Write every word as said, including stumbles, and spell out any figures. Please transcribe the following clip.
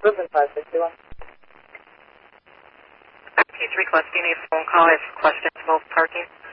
Ribbon five sixty-one. He's requesting a phone call. I have questions about parking.